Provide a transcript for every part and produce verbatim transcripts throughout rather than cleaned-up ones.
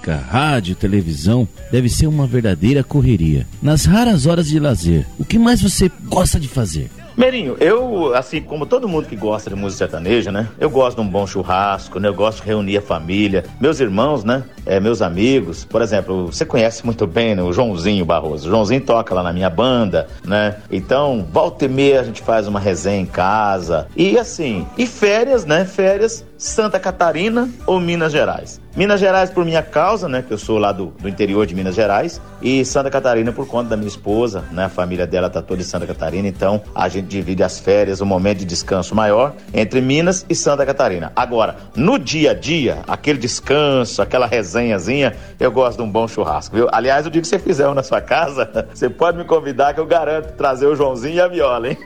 música, rádio, televisão, deve ser uma verdadeira correria. Nas raras horas de lazer, o que mais você gosta de fazer? Merinho, eu, assim como todo mundo que gosta de música sertaneja, né? Eu gosto de um bom churrasco, né? Eu gosto de reunir a família, meus irmãos, né? É, meus amigos. Por exemplo, você conhece muito bem, né? O Joãozinho Barroso. O Joãozinho toca lá na minha banda, né? Então, volta e meia a gente faz uma resenha em casa. E assim, e férias, né? Férias, Santa Catarina ou Minas Gerais. Minas Gerais por minha causa, né? Que eu sou lá do, do interior de Minas Gerais. E Santa Catarina por conta da minha esposa, né? A família dela tá toda em Santa Catarina. Então, a gente divide as férias, um momento de descanso maior entre Minas e Santa Catarina. Agora, no dia a dia, aquele descanso, aquela resenhazinha, eu gosto de um bom churrasco, viu? Aliás, o dia que você fizer um na sua casa, você pode me convidar que eu garanto trazer o Joãozinho e a viola, hein?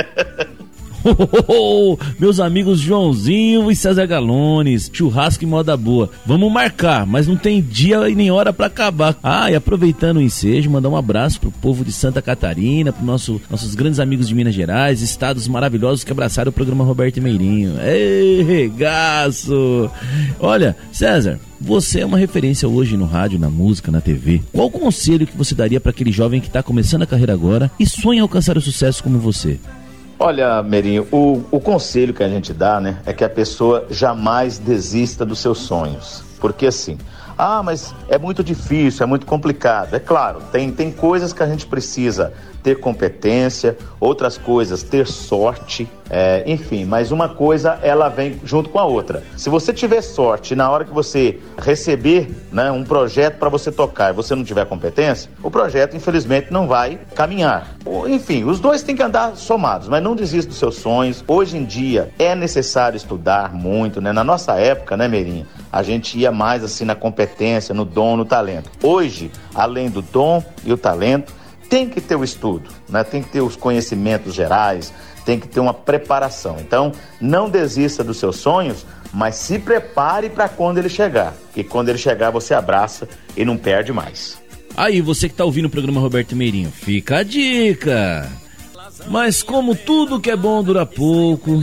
Oh, meus amigos Joãozinho e César Galones, churrasco e moda boa. Vamos marcar, mas não tem dia e nem hora pra acabar. Ah, e aproveitando o ensejo, mandar um abraço pro povo de Santa Catarina, pro nosso, nossos grandes amigos de Minas Gerais, estados maravilhosos que abraçaram o programa Roberto Meirinho. Ei, regaço! Olha, César, você é uma referência hoje no rádio, na música, na T V. Qual o conselho que você daria para aquele jovem que está começando a carreira agora e sonha alcançar o sucesso como você? Olha, Merinho, o, o conselho que a gente dá, né, é que a pessoa jamais desista dos seus sonhos. Porque assim, ah, mas é muito difícil, é muito complicado. É claro, tem, tem coisas que a gente precisa ter competência, outras coisas ter sorte, é, enfim, mas uma coisa ela vem junto com a outra. Se você tiver sorte na hora que você receber, né, um projeto para você tocar e você não tiver competência, o projeto infelizmente não vai caminhar. Enfim, os dois têm que andar somados, mas não desista dos seus sonhos. Hoje em dia é necessário estudar muito, né? Na nossa época, né, Meirinho, a gente ia mais assim na competência, no dom, no talento. Hoje, além do dom e o talento, tem que ter o estudo, né? Tem que ter os conhecimentos gerais, tem que ter uma preparação. Então, não desista dos seus sonhos, mas se prepare para quando ele chegar. E quando ele chegar, você abraça e não perde mais. Aí, você que tá ouvindo o programa Roberto Meirinho, fica a dica! Mas como tudo que é bom dura pouco,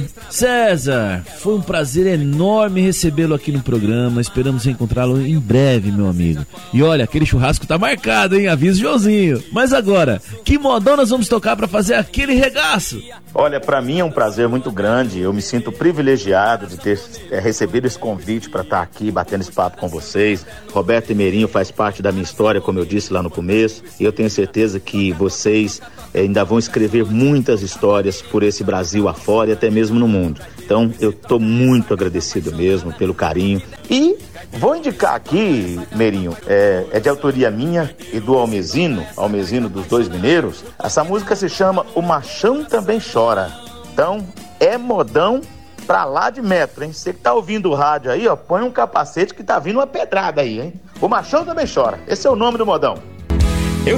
César, foi um prazer enorme recebê-lo aqui no programa. Esperamos encontrá-lo em breve, meu amigo. E olha, aquele churrasco tá marcado, hein? Avisa o Joãozinho. Mas agora, que modão nós vamos tocar pra fazer aquele regaço? Olha, pra mim é um prazer muito grande. Eu me sinto privilegiado de ter é, recebido esse convite para estar aqui batendo esse papo com vocês. Roberto Meirinho faz parte da minha história, como eu disse lá no começo. E eu tenho certeza que vocês é, ainda vão escrever muitas histórias por esse Brasil afora e até mesmo no mundo. Então eu tô muito agradecido mesmo pelo carinho. E vou indicar aqui, Meirinho, é, é de autoria minha e do Almezino, Almezino dos Dois Mineiros. Essa música se chama O Machão Também Chora. Então é modão pra lá de metro, hein? Você que tá ouvindo o rádio aí, ó, põe um capacete que tá vindo uma pedrada aí, hein? O Machão Também Chora. Esse é o nome do modão.